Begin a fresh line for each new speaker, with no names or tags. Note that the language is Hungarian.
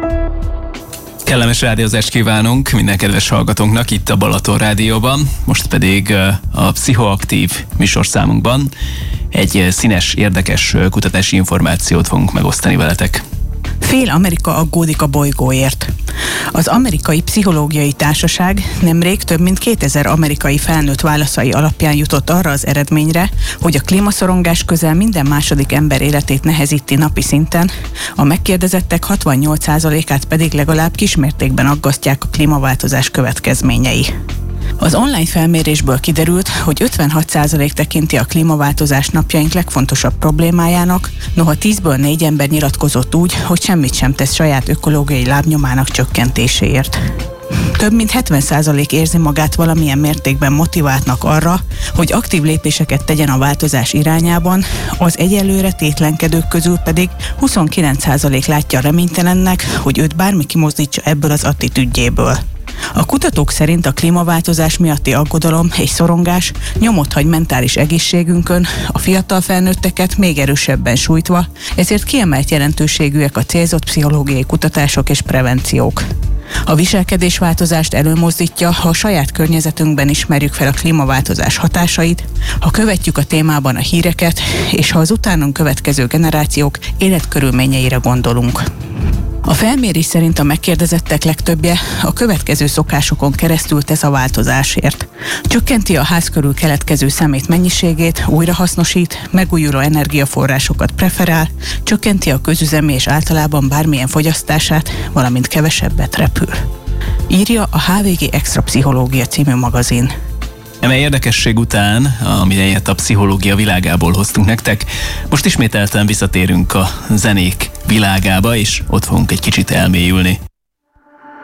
Kellemes rádiózást kívánunk minden kedves hallgatónknak itt a Balaton Rádióban. Most pedig a Pszichoaktív műsorszámunkban egy színes, érdekes kutatási információt fogunk megosztani veletek.
Fél Amerika aggódik a bolygóért. Az Amerikai Pszichológiai Társaság nemrég több mint 2000 amerikai felnőtt válaszai alapján jutott arra az eredményre, hogy a klímaszorongás közel minden második ember életét nehezíti napi szinten, a megkérdezettek 68%-át pedig legalább kismértékben aggasztják a klímaváltozás következményei. Az online felmérésből kiderült, hogy 56% tekinti a klímaváltozás napjaink legfontosabb problémájának, noha 10-ből 4 ember nyilatkozott úgy, hogy semmit sem tesz saját ökológiai lábnyomának csökkentéséért. Több mint 70% érzi magát valamilyen mértékben motiváltnak arra, hogy aktív lépéseket tegyen a változás irányában, az egyelőre tétlenkedők közül pedig 29% látja reménytelennek, hogy őt bármi kimozdítsa ebből az attitűdjéből. A kutatók szerint a klímaváltozás miatti aggodalom és szorongás nyomot hagy mentális egészségünkön, a fiatal felnőtteket még erősebben sújtva, ezért kiemelt jelentőségűek a célzott pszichológiai kutatások és prevenciók. A viselkedésváltozást előmozdítja, ha a saját környezetünkben ismerjük fel a klímaváltozás hatásait, ha követjük a témában a híreket, és ha az utánunk következő generációk életkörülményeire gondolunk. A felmérés szerint a megkérdezettek legtöbbje a következő szokásokon keresztül tesz a változásért. Csökkenti a ház körül keletkező szemét mennyiségét, újrahasznosít, megújuló energiaforrásokat preferál, csökkenti a közüzemi és általában bármilyen fogyasztását, valamint kevesebbet repül. Írja a HVG Extra Pszichológia című magazin.
Eme érdekesség után, amelyet a pszichológia világából hoztunk nektek, most ismételten visszatérünk a zenék világába, és ott fogunk egy kicsit elmélyülni.